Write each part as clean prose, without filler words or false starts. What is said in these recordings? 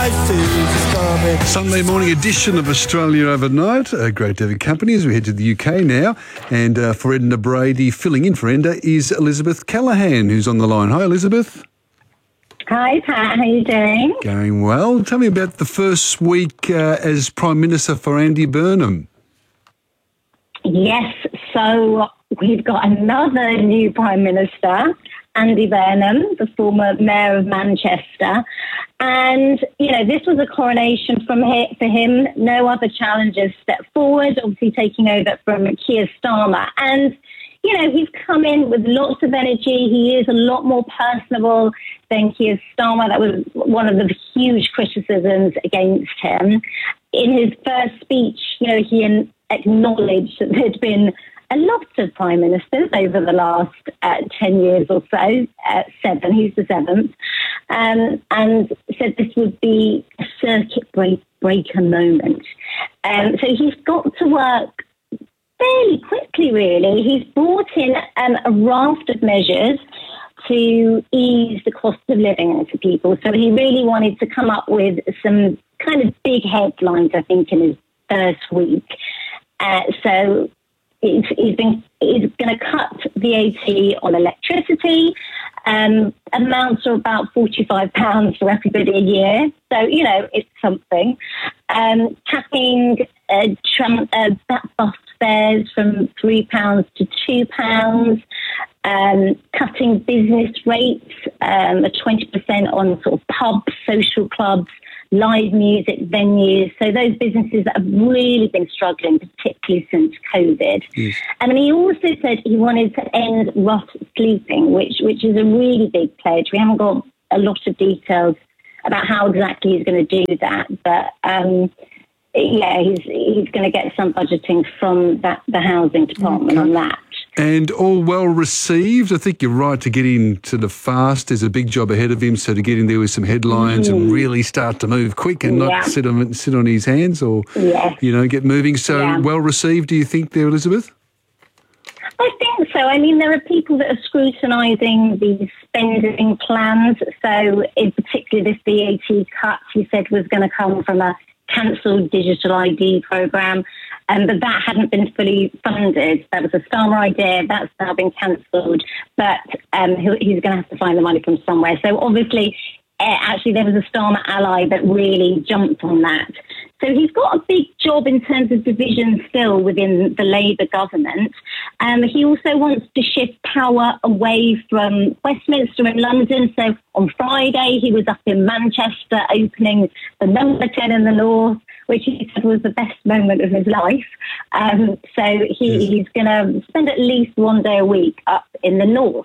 Sunday morning edition of Australia Overnight. Great to have your company as we head to the UK now. And for Enda Brady, filling in for Enda is Elizabeth Callaghan, who's on the line. Hi, Elizabeth. Hi, Pat. How are you doing? Going well. Tell me about the first week as Prime Minister for Andy Burnham. Yes, so we've got another new Prime Minister, Andy Burnham, the former Mayor of Manchester. And, you know, this was a coronation for him. No other challengers stepped forward, obviously taking over from Keir Starmer. And, you know, he's come in with lots of energy. He is a lot more personable than Keir Starmer. That was one of the huge criticisms against him. In his first speech, you know, he acknowledged that there'd been a lot of prime ministers over the last 10 years or so, 7, he's the 7th, and said this would be a circuit breaker moment. So he's got to work fairly quickly, really. He's brought in a raft of measures to ease the cost of living for people. So he really wanted to come up with some kind of big headlines, I think, in his first week. So he's going to cut VAT on electricity. Amounts are about £45 for everybody a year. So, you know, it's something. Capping bus fares from £3 to £2. Cutting business rates, 20% on sort of pubs, social clubs, live music venues. So those businesses that have really been struggling, particularly since COVID. Yes. And he also said he wanted to end rough sleeping, which is a really big pledge. We haven't got a lot of details about how exactly he's going to do that, but he's going to get some budgeting from the housing department on that. And all well received. I think you're right to get into the fast. There's a big job ahead of him, so to get in there with some headlines and really start to move quick and not sit on his hands or, get moving. So well received, do you think there, Elizabeth? I think so. I mean, there are people that are scrutinising these spending plans. So in particular, this VAT cut, he said, was going to come from a cancelled digital ID programme. But that hadn't been fully funded. That was a Starmer idea. That's now been cancelled. But he's going to have to find the money from somewhere. So obviously, actually, there was a Starmer ally that really jumped on that. So he's got a big job in terms of division still within the Labour government. He also wants to shift power away from Westminster and London. So on Friday, he was up in Manchester opening the number 10 in the North, which he said was the best moment of his life. So he's going to spend at least one day a week up in the North.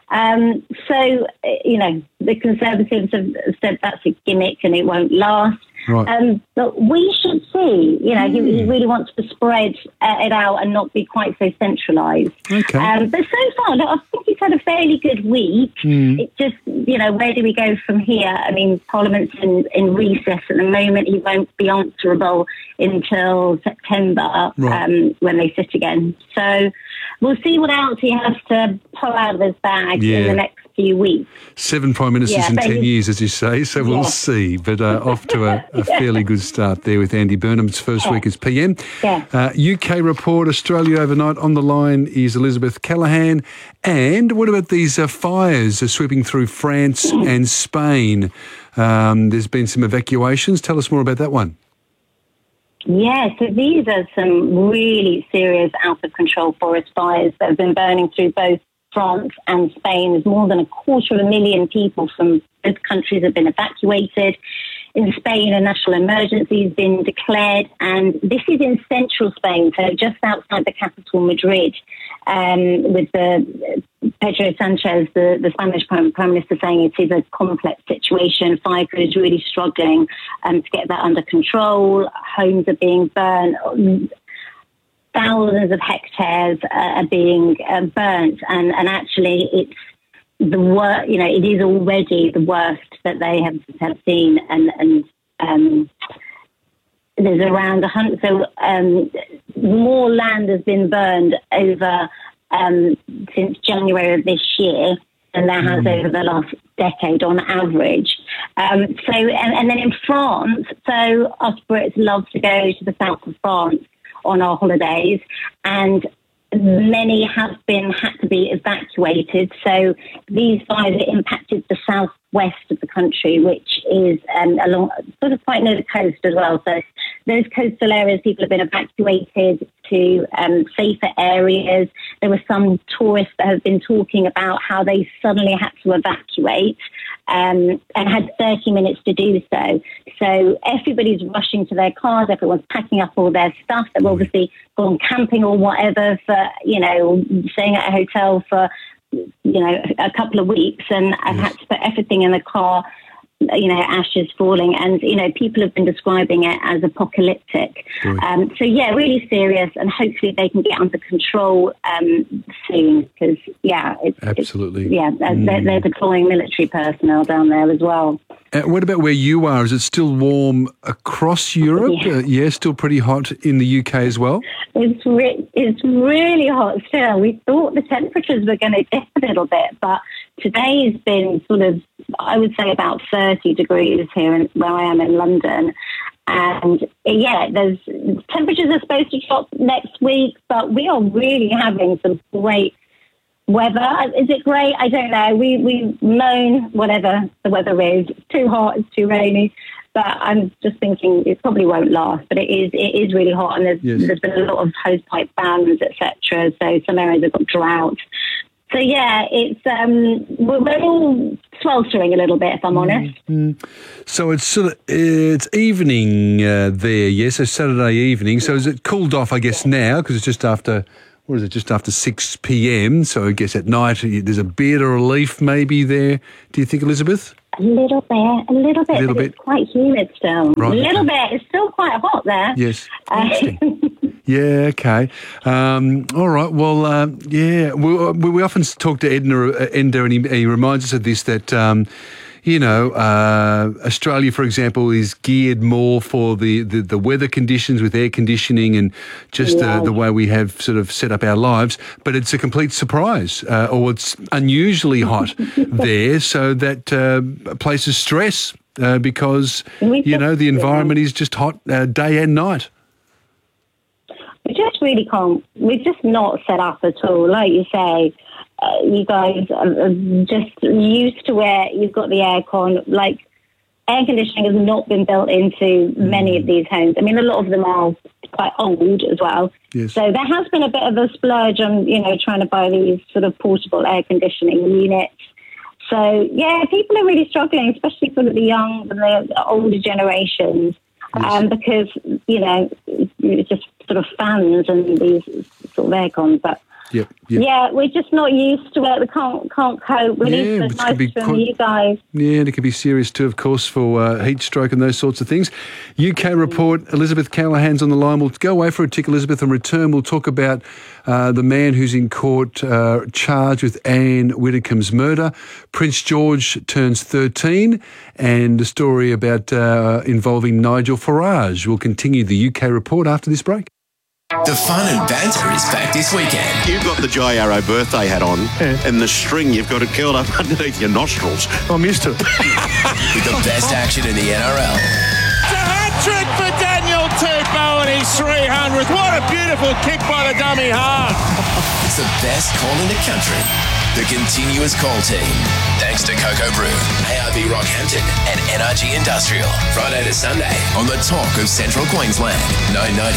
So, the Conservatives have said that's a gimmick and it won't last. Right. But we should see, he really wants to spread it out and not be quite so centralised. Okay. But so far, look, I think he's had a fairly good week. It just, where do we go from here? I mean, Parliament's in recess at the moment. He won't be answerable until September when they sit again. So we'll see what else he has to pull out of his bag in the next few weeks. 7 Prime Ministers in 10 years, as you say, so we'll see. But off to a fairly good start there with Andy Burnham's first week as PM. UK report, Australia Overnight. On the line is Elizabeth Callaghan. And what about these fires sweeping through France and Spain? There's been some evacuations. Tell us more about that one. Yeah, so these are some really serious out-of-control forest fires that have been burning through both France and Spain. There's more than 250,000 people from both countries have been evacuated. In Spain, a national emergency has been declared, and this is in central Spain, so just outside the capital, Madrid, with Pedro Sanchez, the Spanish Prime Minister, saying it is a complex situation. Fire crew is really struggling to get that under control. Homes are being burned. Thousands of hectares are being burnt, and actually it's the worst. It is already the worst that they have seen, and there's around 100. So more land has been burned over since January of this year. than there has over the last decade on average. And then in France, so us Brits love to go to the south of France on our holidays, and many had to be evacuated. So these fires impacted the southwest of the country, which is along sort of quite near the coast as well. So those coastal areas, people have been evacuated to safer areas. There were some tourists that have been talking about how they suddenly had to evacuate and had 30 minutes to do so. So everybody's rushing to their cars. Everyone's packing up all their stuff. They've obviously gone camping or whatever for, staying at a hotel for, a couple of weeks, and I've had to put everything in the car, ashes falling, and, people have been describing it as apocalyptic. So, yeah, really serious, and hopefully they can get under control soon, because, absolutely. They're deploying military personnel down there as well. What about where you are? Is it still warm across Europe? Still pretty hot in the UK as well? It's really hot still. We thought the temperatures were going to dip a little bit, but today has been sort of, I would say, about 30 degrees here where I am in London. And there's temperatures are supposed to drop next week, but we are really having some great weather. Is it great? I don't know. We moan whatever the weather is. It's too hot, it's too rainy. But I'm just thinking it probably won't last. But it is really hot, and there's been a lot of hosepipe bans, etc. So some areas have got drought. So it's we're all sweltering a little bit, if I'm honest. So it's evening there, yes. So Saturday evening. So is it cooled off? I guess now, because it's just after. What is it? Just after 6 p.m. So I guess at night there's a bit of relief maybe there. Do you think, Elizabeth? A little bit. It's quite humid still. Right, a little bit. It's still quite hot there. Yes. Yeah, okay. All right. Well, we often talk to Enda, and he reminds us of this, that, Australia, for example, is geared more for the weather conditions with air conditioning and just the way we have sort of set up our lives. But it's a complete surprise, or it's unusually hot there, so that places stress because, the environment is just hot day and night. We just really can't. We're just not set up at all. Like you say, you guys are just used to where you've got the aircon. Like, air conditioning has not been built into many of these homes. I mean, a lot of them are quite old as well. Yes. So there has been a bit of a splurge on, trying to buy these sort of portable air conditioning units. So, people are really struggling, especially for the young and the older generations. Because, it's just sort of fans and these sort of aircons. But, we're just not used to it. We can't cope. We need advice from you guys. Yeah, and it can be serious too, of course, for heat stroke and those sorts of things. UK report, Elizabeth Callaghan's on the line. We'll go away for a tick, Elizabeth, and return. We'll talk about the man who's in court charged with Anne Widdecombe's murder. Prince George turns 13, and a story about involving Nigel Farage. We'll continue the UK report after this break. The fun and banter is back this weekend. You've got the Jai Arrow birthday hat on, and the string you've got it curled up underneath your nostrils. I'm used to it. With the best action in the NRL. It's a hat-trick for Daniel Tupou and his 300th. What a beautiful kick by the dummy half. It's the best call in the country. The continuous call team. Thanks to Cocoa Brew, ARB Rockhampton and NRG Industrial. Friday to Sunday on the Talk of Central Queensland. 990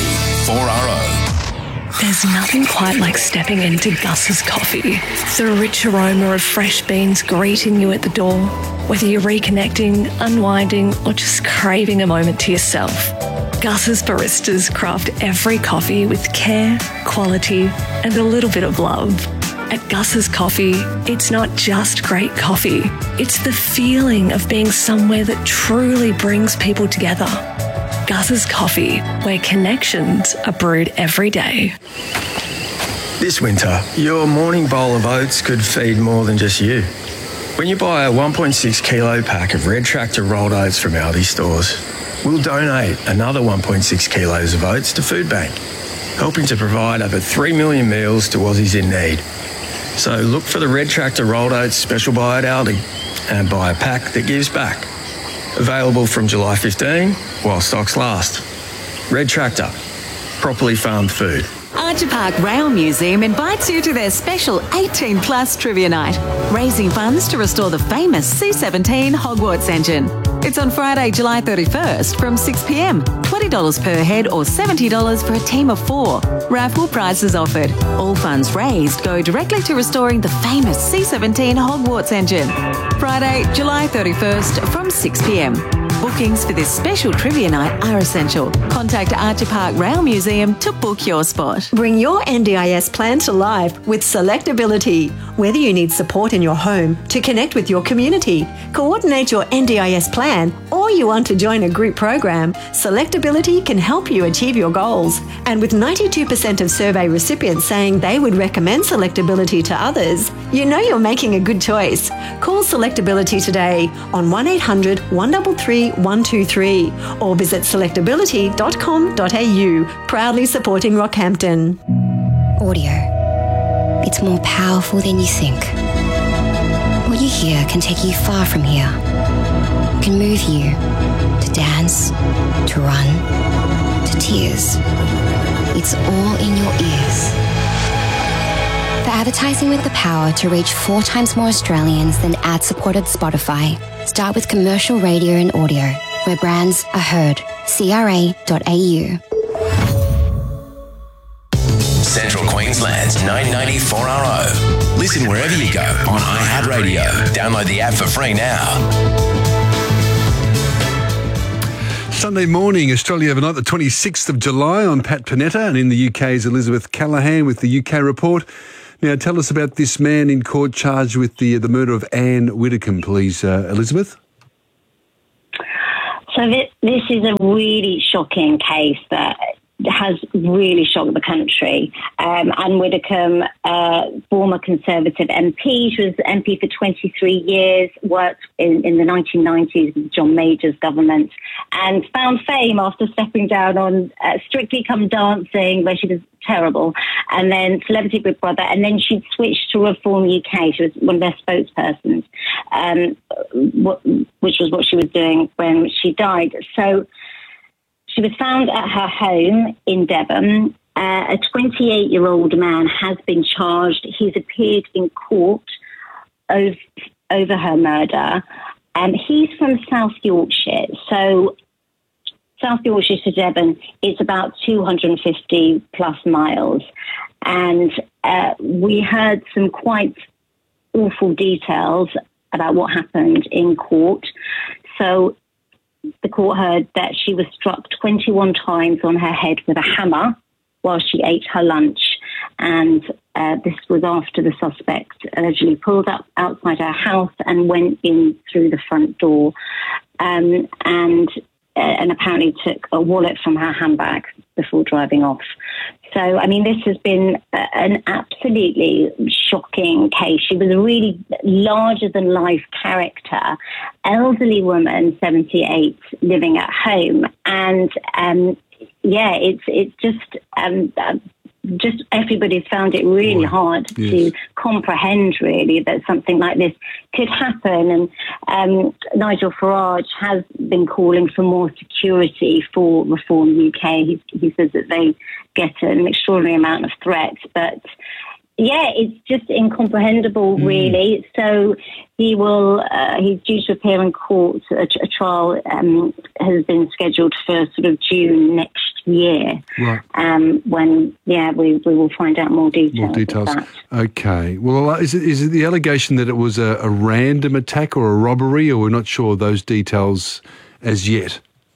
4RO. There's nothing quite like stepping into Gus's Coffee. The rich aroma of fresh beans greeting you at the door. Whether you're reconnecting, unwinding, or just craving a moment to yourself. Gus's baristas craft every coffee with care, quality, and a little bit of love. At Gus's Coffee, it's not just great coffee. It's the feeling of being somewhere that truly brings people together. Gus's Coffee, where connections are brewed every day. This winter, your morning bowl of oats could feed more than just you. When you buy a 1.6 kilo pack of Red Tractor rolled oats from Aldi stores, we'll donate another 1.6 kilos of oats to Food Bank, helping to provide over 3 million meals to Aussies in need. So look for the Red Tractor Rolled Oats special buy at Aldi and buy a pack that gives back. Available from July 15 while stocks last. Red Tractor, properly farmed food. Archer Park Rail Museum invites you to their special 18 Plus Trivia Night, raising funds to restore the famous C-17 Hogwarts engine. It's on Friday, July 31st from 6 p.m. $20 per head or $70 for a team of 4. Raffle prizes offered. All funds raised go directly to restoring the famous C-17 Hogwarts engine. Friday, July 31st from 6 p.m. Bookings for this special trivia night are essential. Contact Archer Park Rail Museum to book your spot. Bring your NDIS plan to life with Selectability. Whether you need support in your home, to connect with your community, coordinate your NDIS plan, or you want to join a group program, Selectability can help you achieve your goals. And with 92% of survey recipients saying they would recommend Selectability to others, you know you're making a good choice. Call Selectability today on 1800 133 123 or visit selectability.com.au, proudly supporting Rockhampton. Audio. It's more powerful than you think. What you hear can take you far from here. It can move you to dance, to run, to tears. It's all in your ears. For advertising with the power to reach 4 times more Australians than ad-supported Spotify, start with commercial radio and audio, where brands are heard. CRA.au. Central Queensland's 990-4RO. Listen wherever you go on iHeartRadio. Download the app for free now. Sunday morning, Australia overnight, the 26th of July. I'm Pat Panetta, and in the UK is Elizabeth Callaghan with the UK Report. Now, tell us about this man in court charged with the murder of Anne Widdecombe, please, Elizabeth. So this is a really shocking case that has really shocked the country. Anne Widdecombe, former Conservative MP, she was MP for 23 years, worked in the 1990s with John Major's government, and found fame after stepping down on Strictly Come Dancing, where she was terrible, and then Celebrity Big Brother, and then she switched to Reform UK. She was one of their spokespersons, which was what she was doing when she died. So she was found at her home in Devon. A 28-year-old man has been charged. He's appeared in court over her murder. He's from South Yorkshire. So South Yorkshire to Devon, it's about 250 plus miles. And we heard some quite awful details about what happened in court. So the court heard that she was struck 21 times on her head with a hammer while she ate her lunch. And this was after the suspect allegedly pulled up outside her house and went in through the front door and apparently took a wallet from her handbag before driving off. So, I mean, this has been an absolutely shocking case. She was a really larger-than-life character, elderly woman, 78, living at home. And, it's just everybody's found it really hard to comprehend, really, that something like this could happen. And Nigel Farage has been calling for more security for Reform UK. He says that they get an extraordinary amount of threats, but it's just incomprehensible, really. So he's due to appear in court. A trial has been scheduled for sort of June next year, when we will find out more details. More details. Okay. Well, is it the allegation that it was a random attack or a robbery, or we're not sure of those details as yet?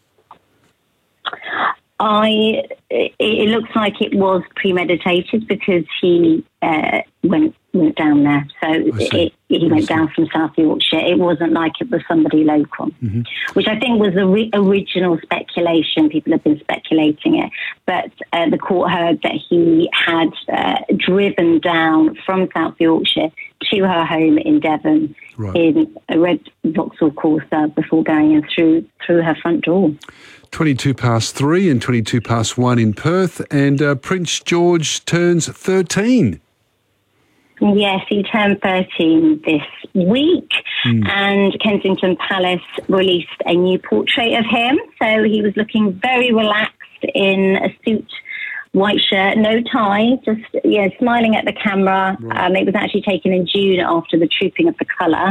It looks like it was premeditated because he went down there. So he went down from South Yorkshire. It wasn't like it was somebody local, which I think was the original speculation. People have been speculating it. But the court heard that he had driven down from South Yorkshire to her home in Devon in a red Vauxhall Corsa before going in through her front door. 22 past 3 and 22 past 1 in Perth, and Prince George turns 13. Yes, he turned 13 this week, and Kensington Palace released a new portrait of him. So he was looking very relaxed in a suit, white shirt, no tie, just smiling at the camera. Right. It was actually taken in June after the Trooping of the Colour,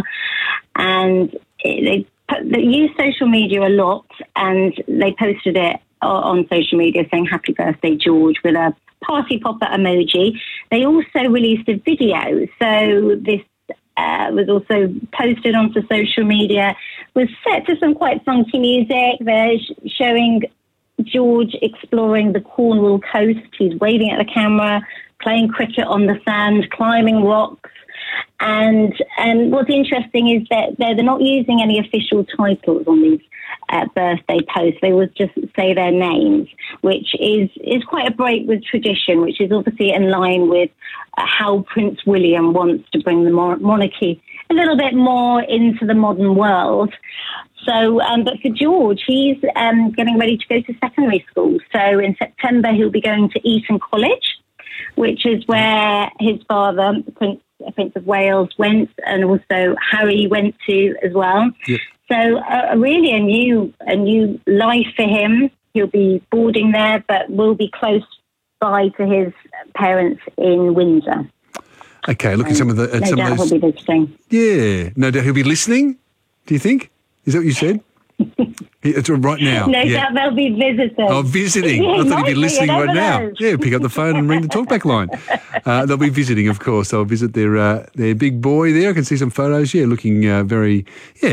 and they used social media a lot, and they posted it on social media saying "Happy Birthday, George" with a party popper emoji. They also released a video, so this was also posted onto social media, was set to some quite funky music. They're showing George exploring the Cornwall coast. He's waving at the camera, playing cricket on the sand, climbing rocks. And what's interesting is that they're not using any official titles on these birthday posts. They would just say their names, which is quite a break with tradition, which is obviously in line with how Prince William wants to bring the monarchy a little bit more into the modern world. So, but for George, he's getting ready to go to secondary school. So in September, he'll be going to Eton College, which is where his father, Prince of Wales, went, and also Harry went to as well. Yep. So really a new life for him. He'll be boarding there, but will be close by to his parents in Windsor. Okay, look at some of the... no doubt he'll be visiting. Yeah, no doubt he'll be listening, do you think? Is that what you said? It's right now. No doubt they'll be visiting. Oh, visiting. Yeah, I thought he'd be listening right now. knows. Yeah, pick up the phone and ring the talkback line. They'll be visiting, of course. They'll visit their big boy there. I can see some photos. Yeah, looking very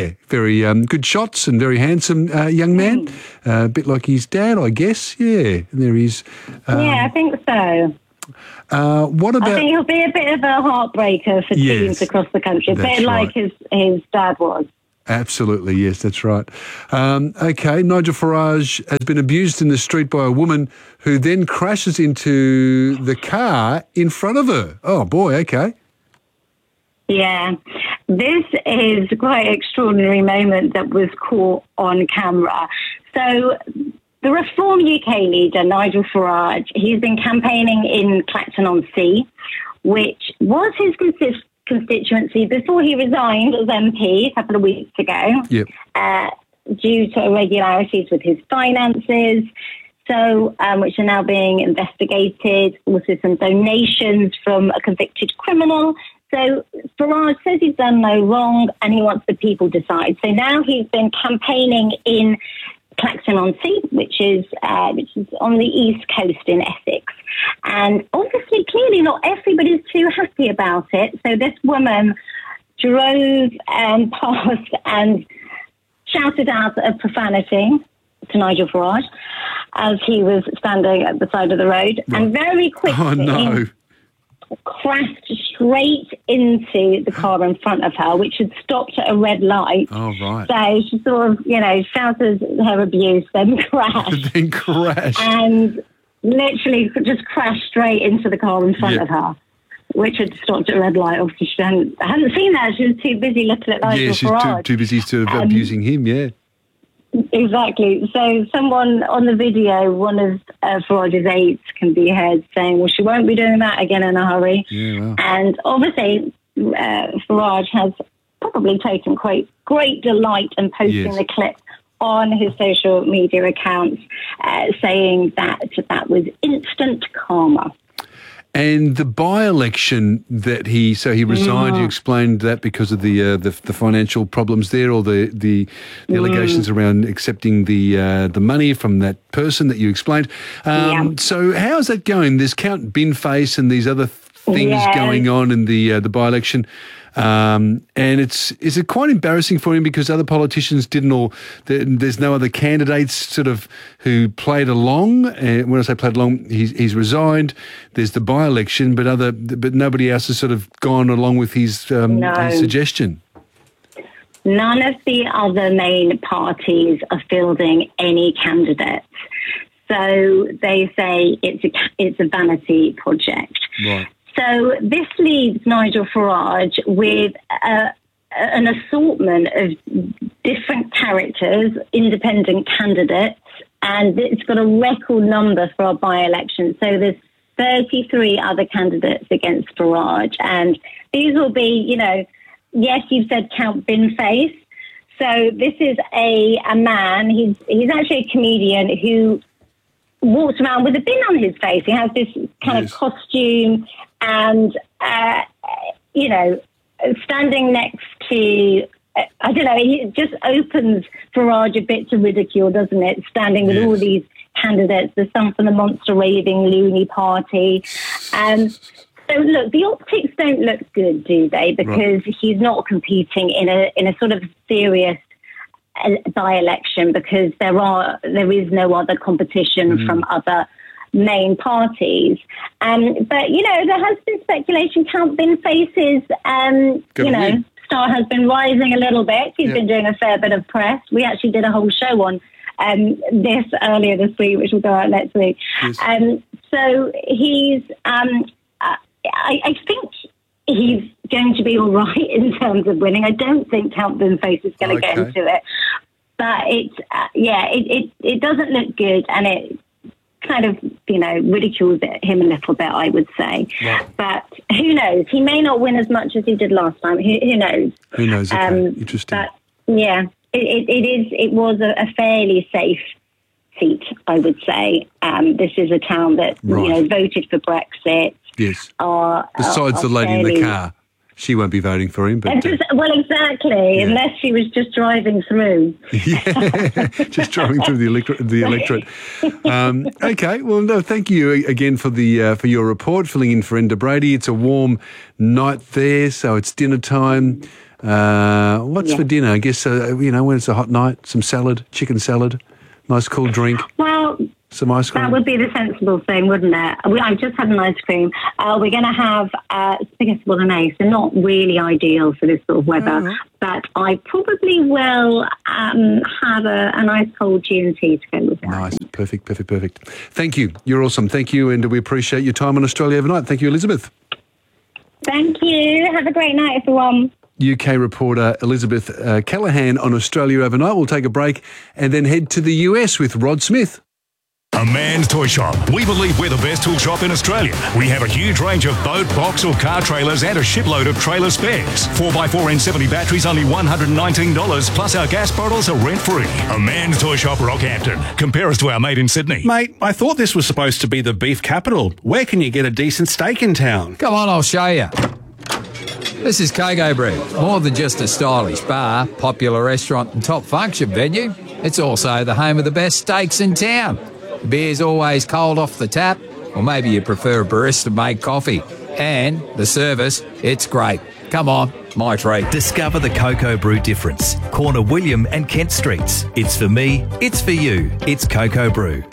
good shots and very handsome young man. A bit like his dad, I guess. Yeah, and there he is. Yeah, I think so. What about? I think he'll be a bit of a heartbreaker for teams across the country, a bit like his dad was. Absolutely, yes, that's right. Okay, Nigel Farage has been abused in the street by a woman who then crashes into the car in front of her. Oh, boy, okay. Yeah, this is quite an extraordinary moment that was caught on camera. So the Reform UK leader, Nigel Farage, he's been campaigning in Clacton-on-Sea, which was his constituency before he resigned as MP a couple of weeks ago, due to irregularities with his finances, so which are now being investigated. Also some donations from a convicted criminal. So Farage says he's done no wrong and he wants the people to decide. So now he's been campaigning in Clacton-on-Sea, which is on the east coast in Essex. And obviously, clearly not everybody's too happy about it. So this woman drove past and shouted out a profanity to Nigel Farage as he was standing at the side of the road. Right. And very quickly crashed straight into the car in front of her, which had stopped at a red light. Oh, right. So she sort of, shouted her abuse, then crashed. And literally just crashed straight into the car in front of her, which had stopped at a red light. Obviously, she hadn't seen that. She was too busy looking at Nigel Farage. Yeah, she's too busy abusing him, yeah. Exactly. So someone on the video, one of Farage's aides, can be heard saying, well, she won't be doing that again in a hurry. Yeah, wow. And obviously, Farage has probably taken great delight in posting the clip on his social media accounts, saying that was instant karma. And the by-election that he resigned. You explained that because of the financial problems there, or the allegations around accepting the money from that person that you explained. So how's that going? There's Count Binface and these other things going on in the by-election. And is it quite embarrassing for him because other politicians didn't, or there's no other candidates sort of who played along? When I say played along, he's resigned. There's the by-election, but nobody else has sort of gone along with his suggestion. None of the other main parties are fielding any candidates. So they say it's a vanity project. Right. So this leaves Nigel Farage with an assortment of different characters, independent candidates, and it's got a record number for our by-election. So there's 33 other candidates against Farage. And these will be, yes, you've said Count Binface. So this is a man, he's actually a comedian who walks around with a bin on his face. He has this kind of costume and, standing next to, I don't know, it just opens Farage a bit to ridicule, doesn't it? Standing with all these candidates. There's some from the Monster Raving Loony Party. So, look, the optics don't look good, do they? Because he's not competing in a sort of serious by-election because there is no other competition from other main parties. But, there has been speculation. Count Binface's, star has been rising a little bit. He's been doing a fair bit of press. We actually did a whole show on this earlier this week, which will go out next week. Yes. So he's... I think he's going to be all right in terms of winning. I don't think Count Binface is going to get into it. But it doesn't look good, and it kind of, ridicules him a little bit, I would say. Yeah. But who knows? He may not win as much as he did last time. Who knows? Who knows? Okay. Interesting. But, it was a fairly safe seat, I would say. This is a town that, voted for Brexit. Yes. Besides the lady in the car. She won't be voting for him. But, well, exactly, unless she was just driving through. Just driving through the electorate. Okay, well, no, thank you again for your report, filling in for Enda Brady. It's a warm night there, so it's dinner time. What's for dinner? I guess, when it's a hot night, some salad, chicken salad, nice cool drink. Well... Some ice cream? That would be the sensible thing, wouldn't it? I've just had an ice cream. We're going to have spaghetti bolognese, so not really ideal for this sort of weather. But I probably will have a nice cold G&T to go with that. Nice. Perfect. Thank you. You're awesome. Thank you, and we appreciate your time on Australia Overnight. Thank you, Elizabeth. Thank you. Have a great night, everyone. UK reporter Elizabeth Callaghan on Australia Overnight. We'll take a break and then head to the US with Rod Smith. A Man's Toy Shop. We believe we're the best tool shop in Australia. We have a huge range of boat, box or car trailers and a shipload of trailer spares. 4x4 N70 batteries only $119, plus our gas bottles are rent-free. A Man's Toy Shop, Rockhampton. Compare us to our mate in Sydney. Mate, I thought this was supposed to be the beef capital. Where can you get a decent steak in town? Come on, I'll show you. This is Coco Brew. More than just a stylish bar, popular restaurant and top function venue, it's also the home of the best steaks in town. The beer's always cold off the tap, or maybe you prefer a barista-made coffee. And the service, it's great. Come on, my treat. Discover the Coco Brew difference. Corner William and Kent Streets. It's for me, it's for you. It's Coco Brew.